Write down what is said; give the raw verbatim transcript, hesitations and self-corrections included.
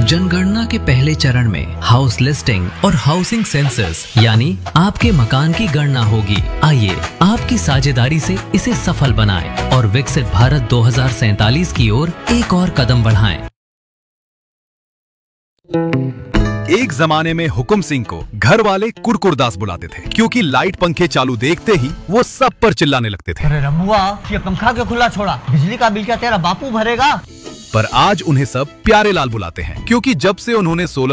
जनगणना के पहले चरण में हाउस लिस्टिंग और हाउसिंग सेंसस यानी आपके मकान की गणना होगी। आइए आपकी साझेदारी से इसे सफल बनाएं और विकसित भारत दो हज़ार सैंतालीस की ओर एक और कदम बढ़ाएं। एक जमाने में हुकुम सिंह को घर वाले कुरकुरदास बुलाते थे, क्योंकि लाइट पंखे चालू देखते ही वो सब पर चिल्लाने लगते थे। अरे रमुआ, ये पंखा क्यों खुला छोड़ा? बिजली का बिल क्या तेरा बापू भरेगा? पर आज उन्हें सब प्यारे लाल बुलाते हैं, क्योंकि जब से उन्होंने सोलर